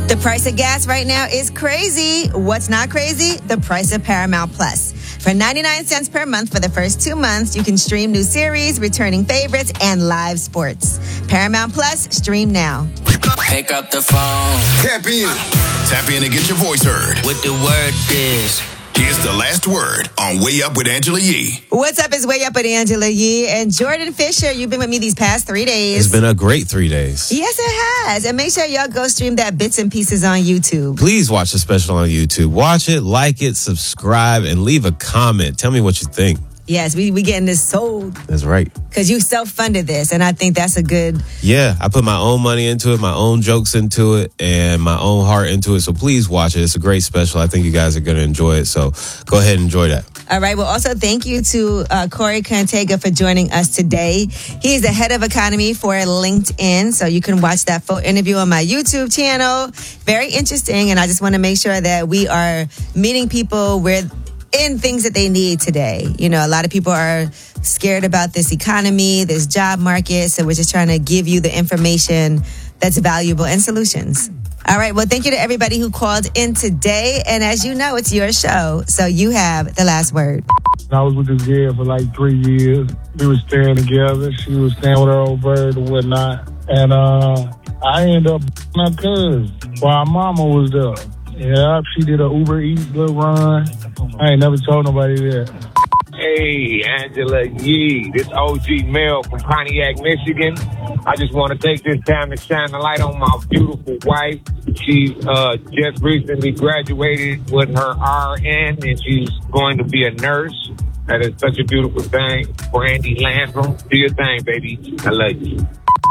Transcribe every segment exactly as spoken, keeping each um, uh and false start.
The price of gas right now is crazy. What's not crazy? The price of Paramount Plus. For ninety-nine cents per month for the first two months, you can stream new series, returning favorites, and live sports. Paramount Plus, stream now. Pick up the phone. Tap in. Tap in and get your voice heard. What the word is. Here's the last word on Way Up with Angela Yee. What's up? It's Way Up with Angela Yee. And Jordan Fisher, you've been with me these past three days. It's been a great three days. Yes, it has. And make sure y'all go stream that Bits and Pieces on YouTube. Please watch the special on YouTube. Watch it, like it, subscribe, and leave a comment. Tell me what you think. Yes, we we getting this sold. That's right. Because you self-funded this, and I think that's a good... Yeah, I put my own money into it, my own jokes into it, and my own heart into it. So please watch it. It's a great special. I think you guys are going to enjoy it. So go ahead and enjoy that. All right. Well, also thank you to uh, Corey Cantega for joining us today. He is the head of economy for LinkedIn. So you can watch that full interview on my YouTube channel. Very interesting. And I just want to make sure that we are meeting people where... in things that they need today. You know, a lot of people are scared about this economy, this job market. So we're just trying to give you the information that's valuable and solutions. All right. Well, thank you to everybody who called in today. And as you know, it's your show. So you have the last word. I was with this girl for like three years. We were staying together. She was staying with her old bird and whatnot. And uh, I ended up my cousin while mama was there. Yeah, she did a Uber Eats little run. I ain't never told nobody that. Hey, Angela Yee. This O G Mel from Pontiac, Michigan. I just want to take this time to shine the light on my beautiful wife. She uh, just recently graduated with her R N, and she's going to be a nurse. That is such a beautiful thing. Brandy Landrum, do your thing, baby. I love you.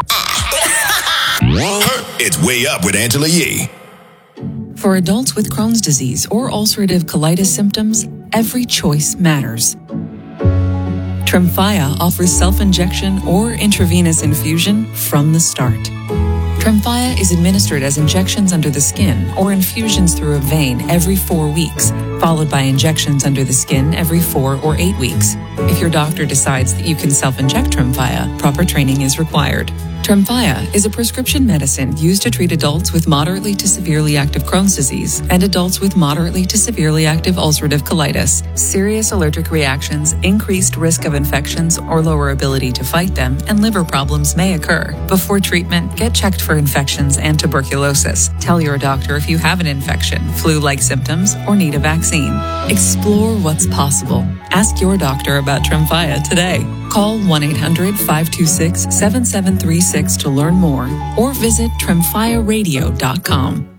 It's Way Up with Angela Yee. For adults with Crohn's disease or ulcerative colitis symptoms, every choice matters. Tremfya offers self-injection or intravenous infusion from the start. Tremfya is administered as injections under the skin or infusions through a vein every four weeks, followed by injections under the skin every four or eight weeks. If your doctor decides that you can self-inject Tremfya, proper training is required. Tremfya is a prescription medicine used to treat adults with moderately to severely active Crohn's disease and adults with moderately to severely active ulcerative colitis. Serious allergic reactions, increased risk of infections or lower ability to fight them, and liver problems may occur. Before treatment, get checked for infections and tuberculosis. Tell your doctor if you have an infection, flu-like symptoms, or need a vaccine. Explore what's possible. Ask your doctor about Tremfya today. Call one eight hundred five two six seven seven three six to learn more or visit tremfya radio dot com.